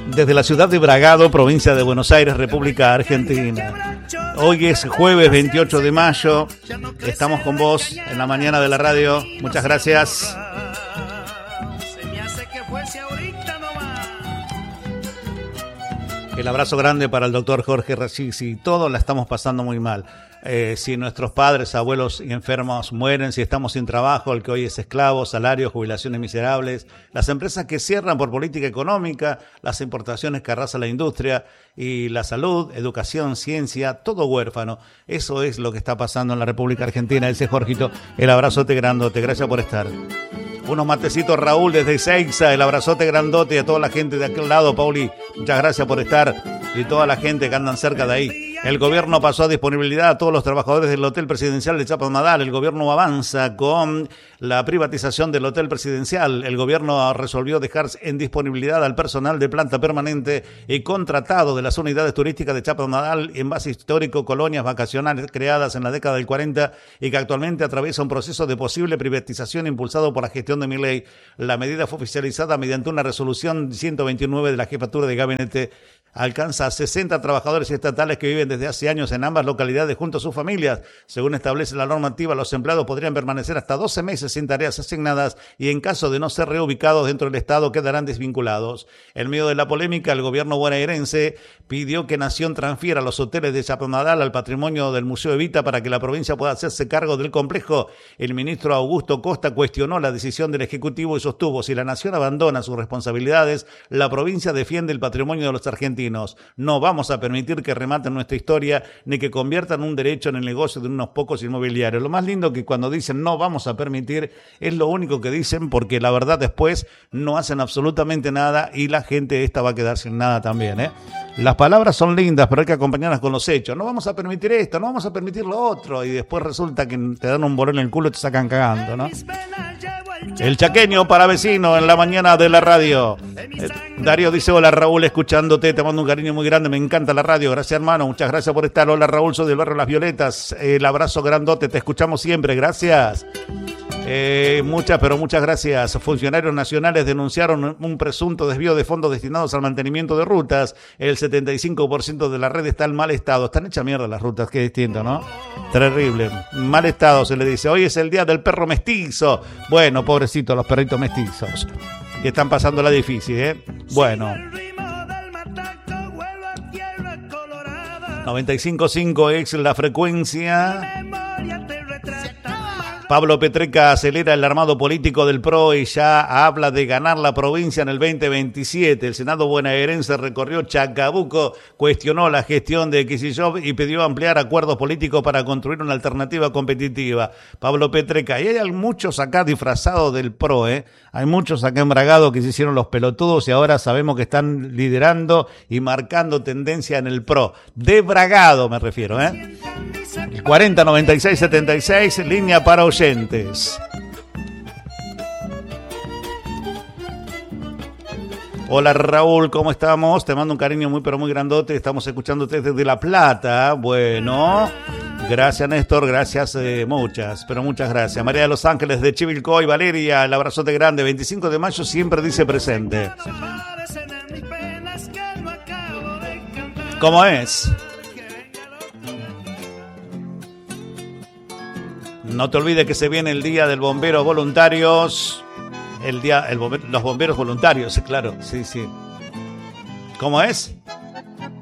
desde la ciudad de Bragado, provincia de Buenos Aires, República Argentina. Hoy es jueves 28 de mayo. Estamos con vos en la mañana de la radio. Muchas gracias. El abrazo grande para el doctor Jorge Rachisi. Todos la estamos pasando muy mal. Si nuestros padres, abuelos y enfermos mueren, si estamos sin trabajo, el que hoy es esclavo, salarios, jubilaciones miserables, las empresas que cierran por política económica, las importaciones que arrasa la industria y la salud, educación, ciencia, todo huérfano. Eso es lo que está pasando en la República Argentina. Ese Jorgito, el abrazote grandote. Gracias por estar. Unos matecitos, Raúl, desde Ezeiza, el abrazote grandote y a toda la gente de aquel lado, Pauli. Muchas gracias por estar y toda la gente que andan cerca de ahí. El gobierno pasó a disponibilidad a todos los trabajadores del Hotel Presidencial de Chapadmalal. El gobierno avanza con la privatización del Hotel Presidencial. El gobierno resolvió dejar en disponibilidad al personal de planta permanente y contratado de las unidades turísticas de Chapadmalal, envase histórico, colonias vacacionales creadas en la década del 40 y que actualmente atraviesa un proceso de posible privatización impulsado por la gestión de Milei. La medida fue oficializada mediante una resolución 129 de la Jefatura de Gabinete. Alcanza a 60 trabajadores estatales que viven desde hace años en ambas localidades junto a sus familias. Según establece la normativa, los empleados podrían permanecer hasta 12 meses sin tareas asignadas y en caso de no ser reubicados dentro del Estado quedarán desvinculados. En medio de la polémica, el gobierno bonaerense pidió que Nación transfiera los hoteles de Chapadmalal al patrimonio del Museo Evita para que la provincia pueda hacerse cargo del complejo. El ministro Augusto Costa cuestionó la decisión del Ejecutivo y sostuvo: si la Nación abandona sus responsabilidades, la provincia defiende el patrimonio de los argentinos. No vamos a permitir que rematen nuestra historia ni que conviertan un derecho en el negocio de unos pocos inmobiliarios. Lo más lindo que cuando dicen no vamos a permitir es lo único que dicen, porque la verdad después no hacen absolutamente nada y la gente esta va a quedar sin nada también, ¿eh? Las palabras son lindas, pero hay que acompañarlas con los hechos. No vamos a permitir esto, no vamos a permitir lo otro, y después resulta que te dan un bolón en el culo y te sacan cagando, ¿no? El chaqueño para vecino en la mañana de la radio. Darío dice: hola Raúl, escuchándote, te mando un cariño muy grande, me encanta la radio, gracias hermano, muchas gracias por estar. Hola Raúl, soy del barrio Las Violetas, el abrazo grandote, te escuchamos siempre, gracias. Muchas gracias. Funcionarios nacionales denunciaron un presunto desvío de fondos destinados al mantenimiento de rutas. El 75% de la red está en mal estado. Están hechas mierda las rutas, qué distinto, ¿no? Terrible. Mal estado se le dice. Hoy es el día del perro mestizo. Bueno, pobrecitos los perritos mestizos, que están pasándola difícil, ¿eh? Bueno. 95.5 es la frecuencia. Pablo Petreca acelera el armado político del PRO y ya habla de ganar la provincia en el 2027. El Senado bonaerense recorrió Chacabuco, cuestionó la gestión de Kicillof y pidió ampliar acuerdos políticos para construir una alternativa competitiva. Pablo Petreca, y hay muchos acá disfrazados del PRO, ¿eh? Hay muchos acá en Bragado que se hicieron los pelotudos y ahora sabemos que están liderando y marcando tendencia en el PRO. De Bragado me refiero, ¿eh? 40 96 76, línea para oyentes. Hola Raúl, ¿cómo estamos? Te mando un cariño muy pero muy grandote. Estamos escuchándote desde La Plata. Bueno, gracias Néstor, gracias, muchas gracias. María de Los Ángeles de Chivilcoy, Valeria, el abrazote grande. 25 de mayo siempre dice presente. ¿Cómo es? No te olvides que se viene el día del bombero voluntarios. Los bomberos voluntarios, claro, sí. ¿Cómo es?